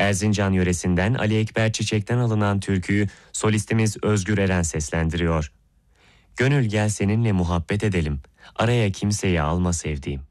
Erzincan yöresinden Ali Ekber Çiçek'ten alınan türküyü solistimiz Özgür Eren seslendiriyor. Gönül gel seninle muhabbet edelim, araya kimseyi alma sevdiğim.